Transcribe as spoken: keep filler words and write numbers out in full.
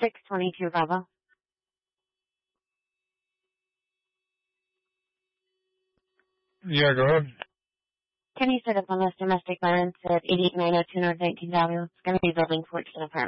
six twenty-two Bravo. Yeah, go ahead. Can you set up on this domestic violence at eighty-eight nine oh two North nineteenth Avenue? It's going to be building fourteen apartment.